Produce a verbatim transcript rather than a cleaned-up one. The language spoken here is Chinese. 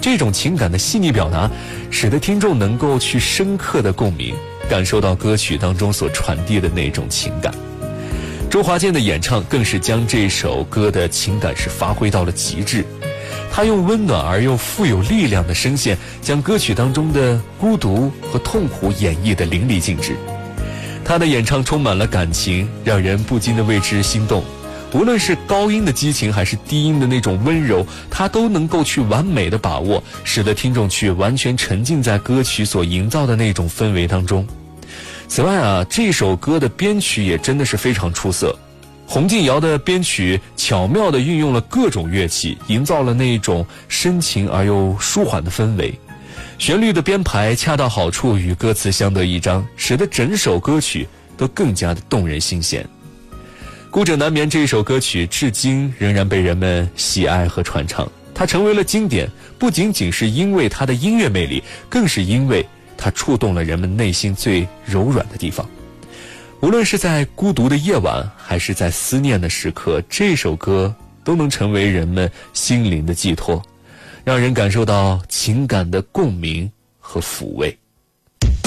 这种情感的细腻表达，使得听众能够去深刻的共鸣，感受到歌曲当中所传递的那种情感。周华健的演唱更是将这首歌的情感是发挥到了极致，他用温暖而又富有力量的声线，将歌曲当中的孤独和痛苦演绎得淋漓尽致。他的演唱充满了感情，让人不禁地为之心动。无论是高音的激情还是低音的那种温柔，他都能够去完美的把握，使得听众去完全沉浸在歌曲所营造的那种氛围当中。此外啊，这首歌的编曲也真的是非常出色。洪敬尧的编曲巧妙地运用了各种乐器，营造了那种深情而又舒缓的氛围。旋律的编排恰到好处，与歌词相得益彰，使得整首歌曲都更加的动人心弦。孤枕难眠这一首歌曲至今仍然被人们喜爱和传唱，它成为了经典，不仅仅是因为它的音乐魅力，更是因为它触动了人们内心最柔软的地方。无论是在孤独的夜晚，还是在思念的时刻，这首歌都能成为人们心灵的寄托，让人感受到情感的共鸣和抚慰。